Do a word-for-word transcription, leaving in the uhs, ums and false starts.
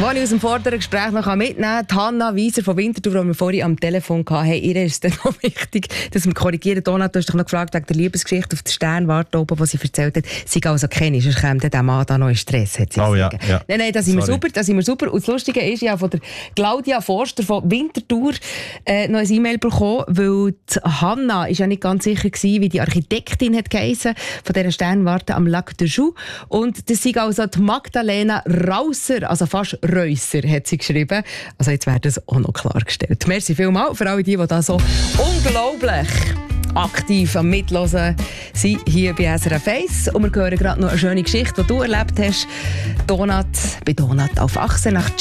Was ich aus dem vorderen Gespräch noch mitnehmen kann, die Hanna Wieser von Winterthur, die wir vorhin am Telefon hatten, hey, ihr ist es noch wichtig, dass wir korrigieren. Donat, du hast dich noch gefragt wegen der Liebesgeschichte auf der Sternwarte oben, die sie erzählt hat. Sie also kenne, sonst käme der Mann da noch in Stress, hat sie oh, ja, ja. Nein, nein, das sind wir super, das sind wir super. Und das Lustige ist, ja, von der Claudia Forster von Winterthur äh, noch ein E-Mail bekommen, weil die Hanna ist ja nicht ganz sicher gewesen, wie die Architektin hat geheissen, von dieser Sternwarte am Lac de Joux. Und das ist also die Magdalena Rausser, also fast Reusser, hat sie geschrieben. Also jetzt wird das auch noch klargestellt. Merci vielmals für alle die, die da so unglaublich aktiv am Mitlosen sind hier bei S R F eins. Und wir hören gerade noch eine schöne Geschichte, die du erlebt hast. Donat, bei Donat auf Achsen nach